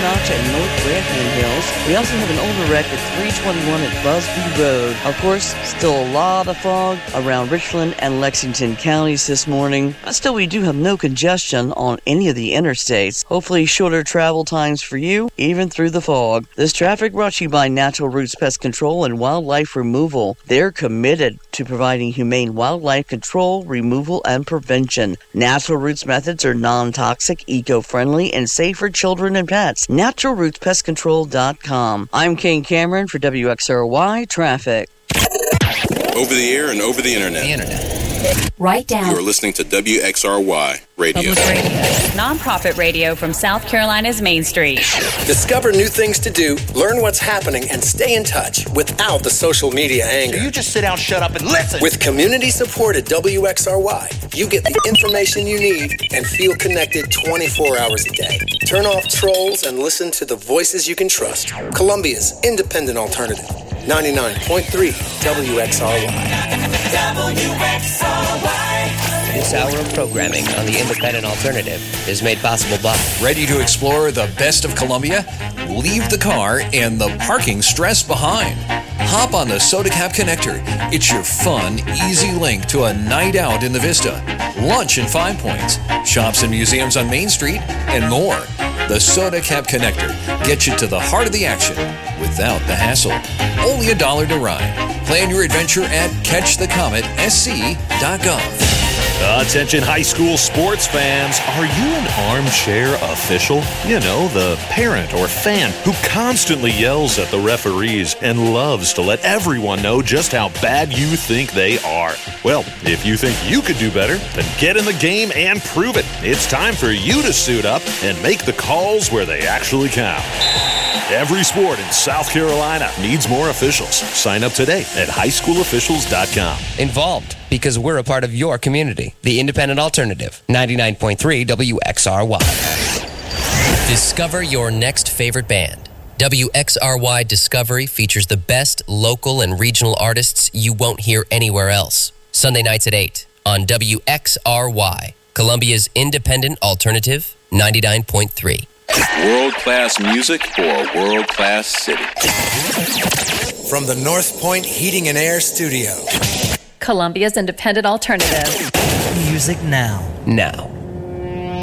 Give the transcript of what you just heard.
Notch and North Grantham Hills. We also have an older wreck at 321 at Busby Road. Of course, still a lot of fog around Richland and Lexington counties this morning. But still, we do have no congestion on any of the interstates. Hopefully, shorter travel times for you, even through the fog. This traffic brought to you by Natural Roots Pest Control and Wildlife Removal. They're committed to providing humane wildlife control, removal, and prevention. Natural Roots methods are non-toxic, eco-friendly, and safe for children and pets. NaturalRootsPestControl.com. I'm Kane Cameron for WXRY Traffic. Over the air and over the internet. Write down. You're listening to WXRY Radio. Public radio. Nonprofit radio from South Carolina's Main Street. Discover new things to do, learn what's happening, and stay in touch without the social media anger. So you just sit down, shut up, and listen. With community-supported WXRY, you get the information you need and feel connected 24 hours a day. Turn off trolls and listen to the voices you can trust. Columbia's independent alternative. 99.3 WXRY. This hour of programming on the Independent Alternative is made possible by... Ready to explore the best of Columbia? Leave the car and the parking stress behind. Hop on the SodaCap Connector. It's your fun, easy link to a night out in the Vista, lunch in Five Points, shops and museums on Main Street, and more. The SodaCap Connector gets you to the heart of the action without the hassle. Only $1 to ride. Plan your adventure at catchthecometsc.gov. Attention high school sports fans. Are you an armchair official? You know, the parent or fan who constantly yells at the referees and loves to let everyone know just how bad you think they are. Well, if you think you could do better, then get in the game and prove it. It's time for you to suit up and make the calls where they actually count. Every sport in South Carolina needs more officials. Sign up today at highschoolofficials.com. Involved because we're a part of your community. The Independent Alternative, 99.3 WXRY. Discover your next favorite band. WXRY Discovery features the best local and regional artists you won't hear anywhere else. Sunday nights at 8 on WXRY, Columbia's Independent Alternative, 99.3. World-class music for a world-class city. From the North Point Heating and Air Studio. Columbia's Independent Alternative. Music now. Now.